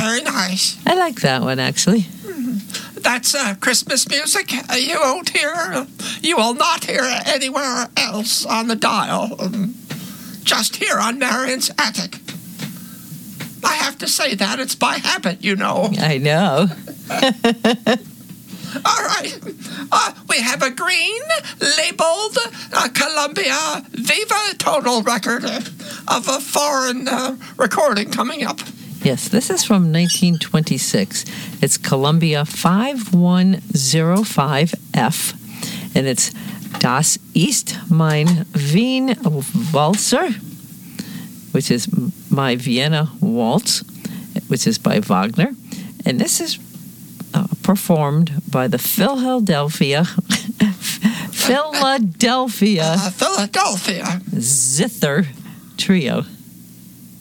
very nice. I like that one, actually. That's Christmas music you won't hear. You will not hear it anywhere else on the dial. Just here on Marion's Attic. I have to say that. It's by habit, you know. I know. All right. We have a green labeled Columbia Viva Total record of a foreign recording coming up. Yes, this is from 1926. It's Columbia 5105F, and it's Das ist mein Wien Walzer, which is my Vienna Waltz, which is by Wagner. And this is performed by the Philadelphia Philadelphia Zither Trio.